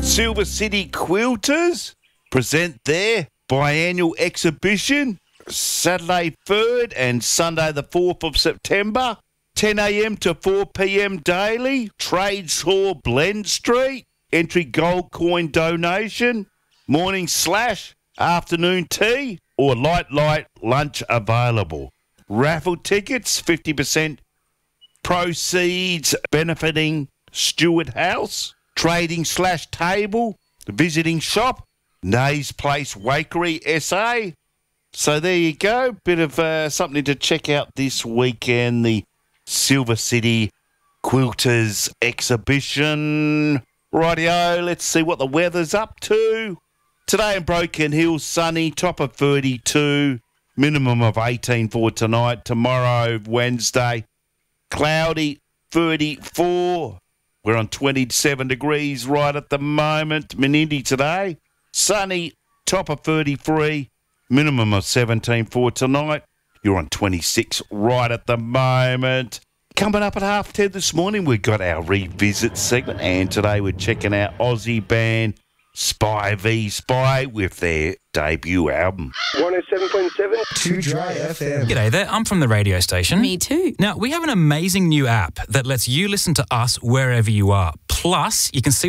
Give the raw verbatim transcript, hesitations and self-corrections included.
Silver City Quilters present their biannual exhibition Saturday third and Sunday the fourth of September, ten a m to four p m daily, Trades Hall, Blend Street, entry gold coin donation, morning slash, afternoon tea or light light lunch available. Raffle tickets, fifty percent proceeds benefiting Stewart House, trading slash table, visiting shop, Nays Place Wakery S A. So there you go, bit of uh, something to check out this weekend, the Silver City Quilters exhibition. Rightio, let's see what the weather's up to. Today in Broken Hill, sunny, top of thirty-two, minimum of eighteen for tonight. Tomorrow, Wednesday, cloudy, thirty-four. We're on twenty-seven degrees right at the moment. Menindee today, sunny, top of thirty-three, minimum of seventeen for tonight. You're on twenty-six right at the moment. Coming up at half ten this morning, we've got our revisit segment, and today we're checking out Aussie band Spy v Spy with their debut album. one oh seven point seven Too Dry F M. G'day there, I'm from the radio station. Me too. Now, we have an amazing new app that lets you listen to us wherever you are. Plus, you can see